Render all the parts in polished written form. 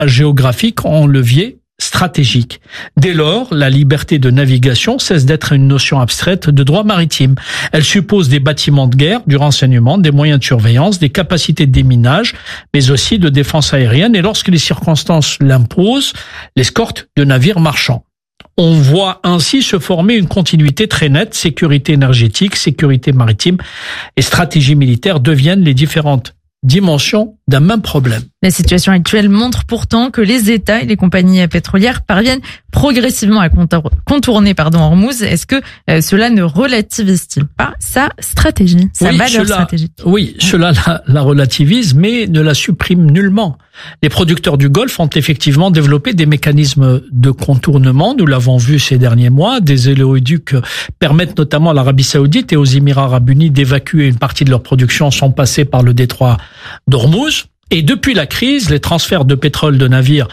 géographique en levier stratégique. Dès lors, la liberté de navigation cesse d'être une notion abstraite de droit maritime. Elle suppose des bâtiments de guerre, du renseignement, des moyens de surveillance, des capacités de déminage, mais aussi de défense aérienne et lorsque les circonstances l'imposent, l'escorte de navires marchands. On voit ainsi se former une continuité très nette. Sécurité énergétique, sécurité maritime et stratégie militaire deviennent les différentes dimensions d'un même problème. La situation actuelle montre pourtant que les États et les compagnies pétrolières parviennent progressivement à contourner Hormuz. Est-ce que cela ne relativise-t-il pas sa stratégie, sa valeur stratégique? Oui, cela la relativise, mais ne la supprime nullement. Les producteurs du Golfe ont effectivement développé des mécanismes de contournement. Nous l'avons vu ces derniers mois. Des oléoducs permettent notamment à l'Arabie Saoudite et aux Émirats Arabes Unis d'évacuer une partie de leur production sans passer par le détroit d'Ormuz. Et depuis la crise, les transferts de pétrole de navires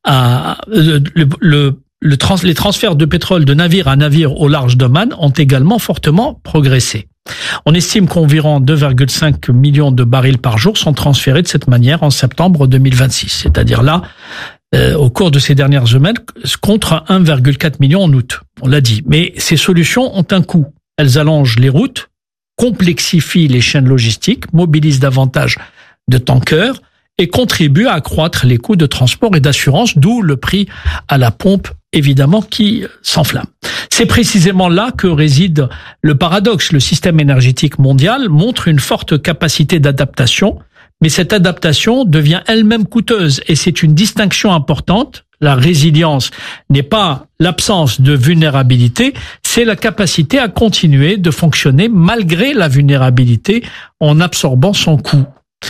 les transferts de pétrole de navire à navire au large d'Oman ont également fortement progressé. On estime qu'environ 2,5 millions de barils par jour sont transférés de cette manière en septembre 2026. C'est-à-dire là, au cours de ces dernières semaines, contre 1,4 million en août. On l'a dit. Mais ces solutions ont un coût. Elles allongent les routes, complexifient les chaînes logistiques, mobilisent davantage de tankers et contribuent à accroître les coûts de transport et d'assurance, d'où le prix à la pompe, évidemment, qui s'enflamme. C'est précisément là que réside le paradoxe. Le système énergétique mondial montre une forte capacité d'adaptation, mais cette adaptation devient elle-même coûteuse et c'est une distinction importante. La résilience n'est pas l'absence de vulnérabilité, c'est la capacité à continuer de fonctionner malgré la vulnérabilité en absorbant son coût.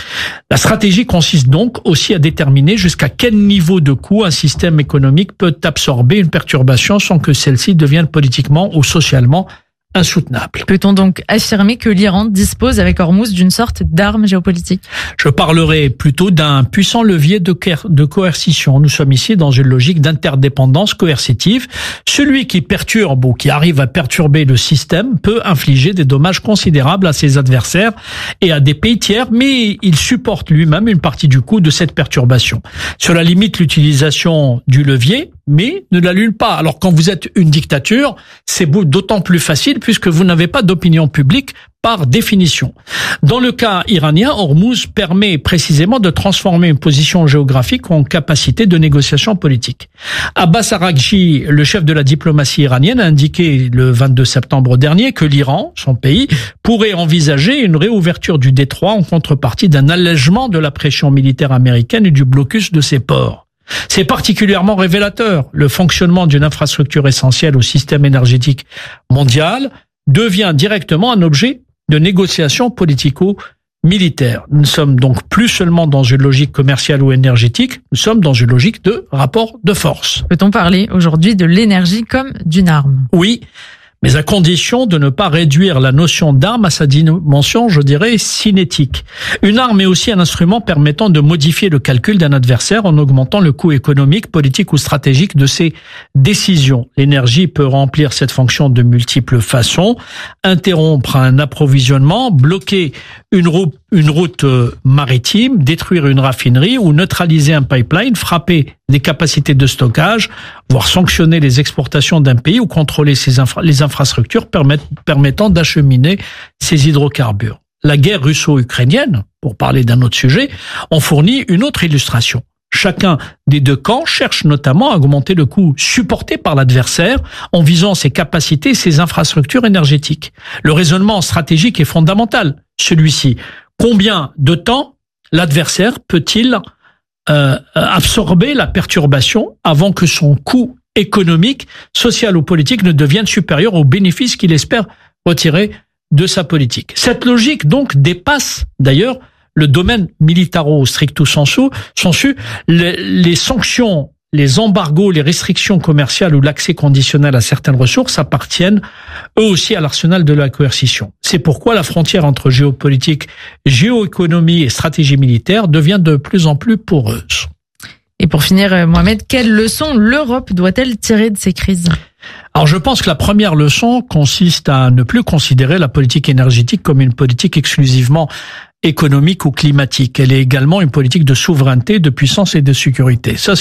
La stratégie consiste donc aussi à déterminer jusqu'à quel niveau de coût un système économique peut absorber une perturbation sans que celle-ci devienne politiquement ou socialement insoutenable. Peut-on donc affirmer que l'Iran dispose avec Hormuz d'une sorte d'arme géopolitique? Je parlerai plutôt d'un puissant levier de coercition. Nous sommes ici dans une logique d'interdépendance coercitive. Celui qui perturbe ou qui arrive à perturber le système peut infliger des dommages considérables à ses adversaires et à des pays tiers, mais il supporte lui-même une partie du coût de cette perturbation. Cela limite l'utilisation du levier, mais ne l'annule pas. Alors quand vous êtes une dictature, c'est d'autant plus facile puisque vous n'avez pas d'opinion publique par définition. Dans le cas iranien, Hormuz permet précisément de transformer une position géographique en capacité de négociation politique. Abbas Araghchi, le chef de la diplomatie iranienne, a indiqué le 22 septembre dernier que l'Iran, son pays, pourrait envisager une réouverture du détroit en contrepartie d'un allègement de la pression militaire américaine et du blocus de ses ports. C'est particulièrement révélateur. Le fonctionnement d'une infrastructure essentielle au système énergétique mondial devient directement un objet de négociation politico-militaire. Nous ne sommes donc plus seulement dans une logique commerciale ou énergétique, nous sommes dans une logique de rapport de force. Peut-on parler aujourd'hui de l'énergie comme d'une arme? Oui, mais à condition de ne pas réduire la notion d'arme à sa dimension, je dirais, cinétique. Une arme est aussi un instrument permettant de modifier le calcul d'un adversaire en augmentant le coût économique, politique ou stratégique de ses décisions. L'énergie peut remplir cette fonction de multiples façons. Interrompre un approvisionnement, bloquer une route maritime, détruire une raffinerie ou neutraliser un pipeline, frapper des capacités de stockage, voire sanctionner les exportations d'un pays ou contrôler les infrastructures permettant d'acheminer ces hydrocarbures. La guerre russo-ukrainienne, pour parler d'un autre sujet, en fournit une autre illustration. Chacun des deux camps cherche notamment à augmenter le coût supporté par l'adversaire en visant ses capacités et ses infrastructures énergétiques. Le raisonnement stratégique est fondamental. Celui-ci, combien de temps l'adversaire peut-il absorber la perturbation avant que son coût économique, social ou politique ne devienne supérieur aux bénéfices qu'il espère retirer de sa politique. Cette logique donc dépasse d'ailleurs le domaine militaro stricto sensu. Les sanctions, les embargos, les restrictions commerciales ou l'accès conditionnel à certaines ressources appartiennent eux aussi à l'arsenal de la coercition. C'est pourquoi la frontière entre géopolitique, géoéconomie et stratégie militaire devient de plus en plus poreuse. Et pour finir, Mohamed, quelle leçon l'Europe doit-elle tirer de ces crises ? Alors je pense que la première leçon consiste à ne plus considérer la politique énergétique comme une politique exclusivement économique ou climatique. Elle est également une politique de souveraineté, de puissance et de sécurité. Ça,